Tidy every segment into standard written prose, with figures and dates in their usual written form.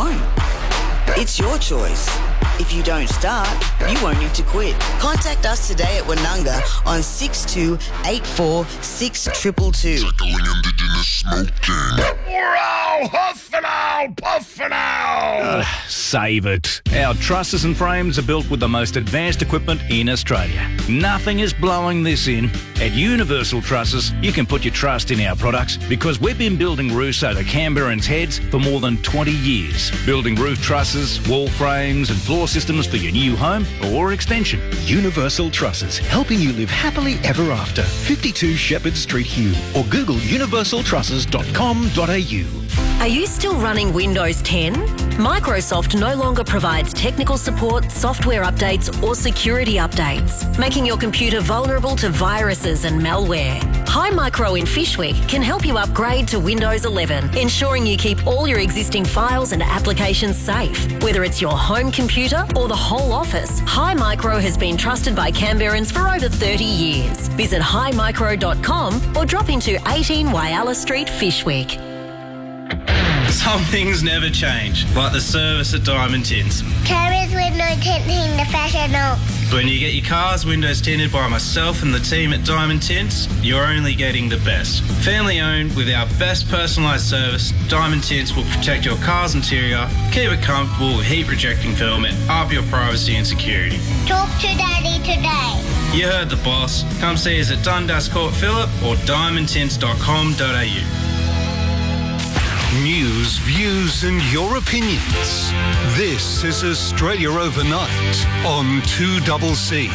won't. It's your choice. If you don't start, you won't need to quit. Contact us today at Wanunga on 62846222. Tackling Indigenous smoking. Wow, huff and owl, puff and owl. Save it. Our trusses and frames are built with the most advanced equipment in Australia. Nothing is blowing this in. At Universal Trusses, you can put your trust in our products because we've been building roofs over Canberrans' heads for more than 20 years. Building roof trusses, wall frames and floor systems for your new home or extension. Universal Trusses, helping you live happily ever after. 52 Shepherd Street, Hume, or Google universaltrusses.com.au. Are you still running Windows 10? Microsoft no longer provides technical support, software updates or security updates, making your computer vulnerable to viruses and malware. Hi Micro in Fishwick can help you upgrade to Windows 11, ensuring you keep all your existing files and applications safe. Whether it's your home computer or the whole office, Hi Micro has been trusted by Canberrans for over 30 years. Visit himicro.com or drop into 18 Wyalla Street, Fishwick. Some things never change, like the service at Diamond Tints. Carers window tinting the professional. When you get your car's windows tinted by myself and the team at Diamond Tints, you're only getting the best. Family owned with our best personalised service, Diamond Tints will protect your car's interior, keep it comfortable with heat rejecting film and up your privacy and security. Talk to Daddy today. You heard the boss. Come see us at Dundas Court Phillip or diamondtints.com.au. News, views and your opinions. This is Australia Overnight on 2CC.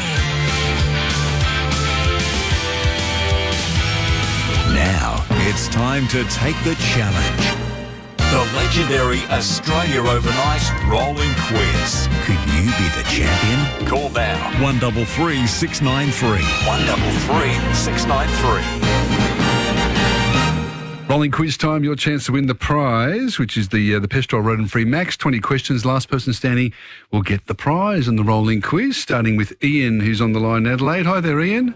Now it's time to take the challenge. The legendary Australia Overnight Rolling Quiz. Could you be the champion? Call now. 133 693. 133 693. Rolling quiz time, your chance to win the prize, which is the Pestrol Road and Free Max. 20 questions, last person standing will get the prize in the rolling quiz, starting with Ian, who's on the line in Adelaide. Hi there, Ian.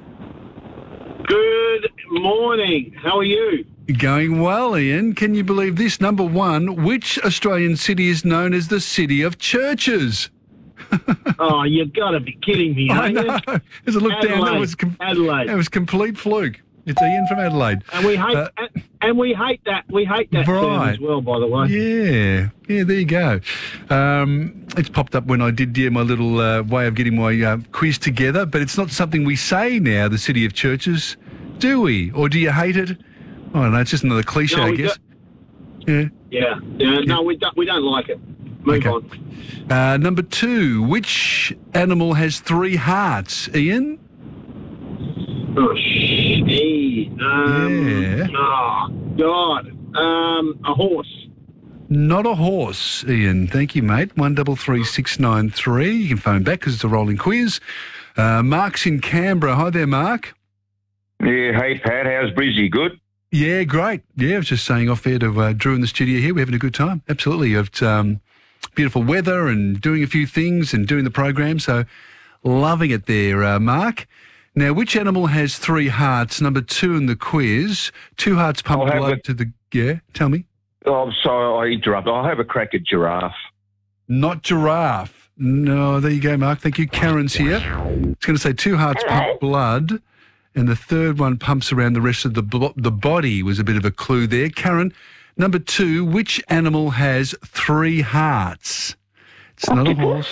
Good morning. How are you? Going well, Ian. Can you believe this? Number one, which Australian city is known as the City of Churches? Oh, you've got to be kidding me, I know. There's a look down. Adelaide. That was complete fluke. It's Ian from Adelaide. And we hate that. We hate that term as well, by the way. Yeah, there you go. It's popped up when I did my little way of getting my quiz together, but it's not something we say now, the City of Churches, do we? Or do you hate it? I don't know, it's just another cliche, I guess. Yeah. No, we don't like it. Move on. Number two, which animal has three hearts, Ian? Oh, shit. Oh, God. A horse. Not a horse, Ian. Thank you, mate. 133693. You can phone back because it's a rolling quiz. Mark's in Canberra. Hi there, Mark. Yeah, hey, Pat. How's Brizzy? Good? Yeah, great. Yeah, I was just saying off air to Drew in the studio here. We're having a good time. Absolutely. You've beautiful weather and doing a few things and doing the program, so loving it there, Mark. Now, which animal has three hearts? Number two in the quiz. Two hearts pump blood to the... Yeah, tell me. Oh, I'm sorry, I interrupted. I'll have a crack at giraffe. Not giraffe. No, there you go, Mark. Thank you. Karen's here. It's going to say two hearts pump blood, and the third one pumps around the rest of the body was a bit of a clue there. Karen, number two, which animal has three hearts? It's not a horse.